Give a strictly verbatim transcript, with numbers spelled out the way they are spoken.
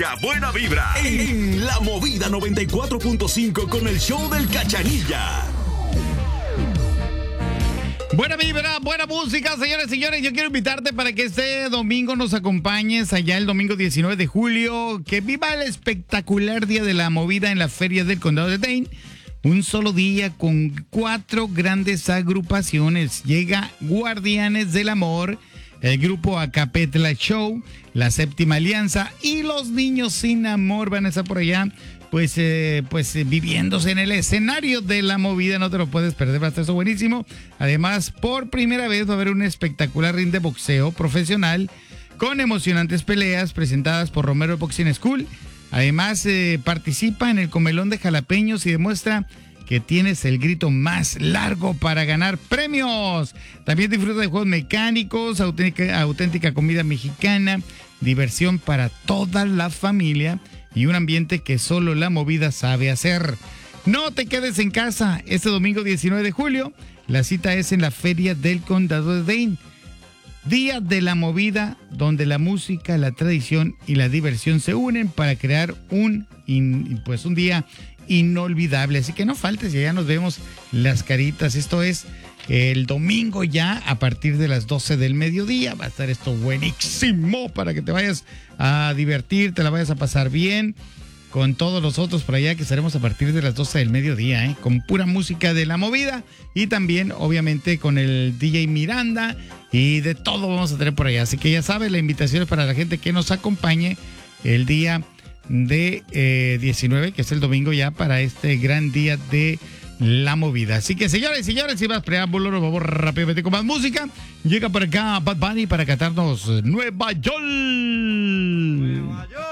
Buena vibra en La Movida noventa y cuatro punto cinco con el show del Cachanilla. Buena vibra, buena música, señores y señores. Yo quiero invitarte para que este domingo nos acompañes allá el domingo diecinueve de julio. Que viva el espectacular Día de la Movida en la Feria del Condado de Dane. Un solo día con cuatro grandes agrupaciones. Llega Guardianes del Amor, el grupo Acapetla Show, la Séptima Alianza y los Niños Sin Amor van a estar por allá, pues, eh, pues eh, viviéndose en el escenario de la movida. No te lo puedes perder, va a estar eso buenísimo. Además, por primera vez va a haber un espectacular ring de boxeo profesional con emocionantes peleas presentadas por Romero Boxing School. Además, eh, participa en el comelón de jalapeños y demuestra que tienes el grito más largo para ganar premios. También disfruta de juegos mecánicos, auténtica, auténtica comida mexicana, diversión para toda la familia y un ambiente que solo la movida sabe hacer. No te quedes en casa. Este domingo diecinueve de julio, la cita es en la Feria del Condado de Dane. Día de la Movida, donde la música, la tradición y la diversión se unen para crear un, pues un día inolvidable. Así que no faltes y ya nos vemos las caritas. Esto es el domingo ya a partir de las doce del mediodía. Va a estar esto buenísimo para que te vayas a divertir, te la vayas a pasar bien con todos los otros por allá, que estaremos a partir de las doce del mediodía, ¿eh? Con pura música de la movida y también obviamente con el D J Miranda y de todo vamos a tener por allá. Así que ya sabes, la invitación es para la gente que nos acompañe el día de eh, diecinueve, que es el domingo ya, para este gran día de la movida. Así que, señores y señores, sin más preámbulos, nos vamos rápidamente con más música. Llega por acá Bad Bunny para cantarnos Nueva York. Nueva York.